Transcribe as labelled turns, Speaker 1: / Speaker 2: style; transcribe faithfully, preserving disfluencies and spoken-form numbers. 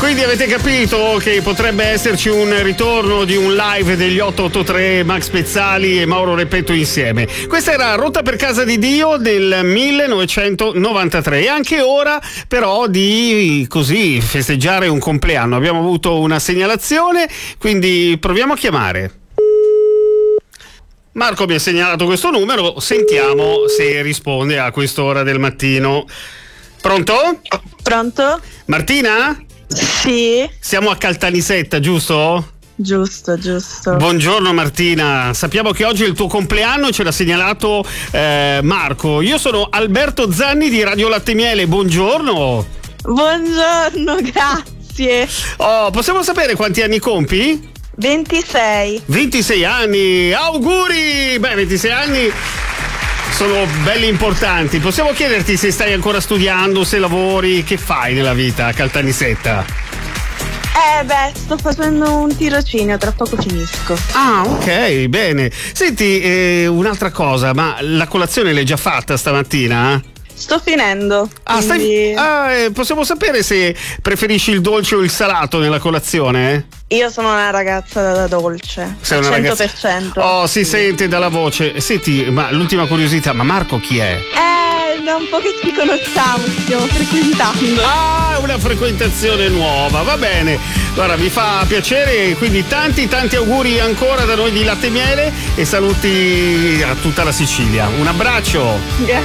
Speaker 1: quindi avete capito che potrebbe esserci un ritorno di un live degli otto otto tre, Max Pezzali e Mauro Repetto insieme. Questa era Rotta per casa di Dio del millenovecentonovantatré e anche ora però di così festeggiare un compleanno. Abbiamo avuto una segnalazione, quindi proviamo a chiamare. Marco mi ha segnalato questo numero, sentiamo se risponde a quest'ora del mattino. Pronto?
Speaker 2: Pronto?
Speaker 1: Martina?
Speaker 2: Sì.
Speaker 1: Siamo a Caltanissetta, giusto?
Speaker 2: Giusto, giusto.
Speaker 1: Buongiorno Martina, sappiamo che oggi è il tuo compleanno e ce l'ha segnalato eh, Marco. Io sono Alberto Zanni di Radio Latte Miele, buongiorno.
Speaker 2: Buongiorno, grazie.
Speaker 1: Oh, possiamo sapere quanti anni compi?
Speaker 2: ventisei.
Speaker 1: ventisei anni, auguri! Beh, ventisei anni sono belli importanti. Possiamo chiederti se stai ancora studiando, se lavori, che fai nella vita a Caltanissetta?
Speaker 2: Eh beh, sto facendo un tirocinio, tra poco finisco.
Speaker 1: Ah, ok, bene. Senti, eh, un'altra cosa, ma la colazione l'hai già fatta stamattina?
Speaker 2: Sto finendo.
Speaker 1: Ah,
Speaker 2: quindi...
Speaker 1: stai... ah eh, possiamo sapere se preferisci il dolce o il salato nella colazione?
Speaker 2: Io sono una ragazza da dolce.
Speaker 1: Sei una
Speaker 2: cento
Speaker 1: ragazza...
Speaker 2: per cento.
Speaker 1: Oh, si sente dalla voce. Senti, ma l'ultima curiosità, ma Marco chi è?
Speaker 2: Eh, da un po' che ci conosciamo, ci stiamo frequentando.
Speaker 1: Ah, una frequentazione nuova, va bene. Allora, mi fa piacere, quindi tanti tanti auguri ancora da noi di Latte Miele e saluti a tutta la Sicilia. Un abbraccio.
Speaker 2: Grazie.